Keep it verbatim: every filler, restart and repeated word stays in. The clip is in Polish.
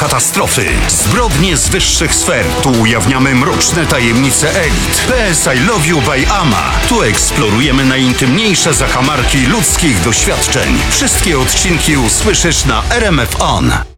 katastrofy. Zbrodnie z wyższych sfer. Tu ujawniamy mroczne tajemnice elit. P S I Love You by Ama. Tu eksplorujemy najintymniejsze zakamarki ludzkich doświadczeń. Wszystkie odcinki usłyszysz na R M F On.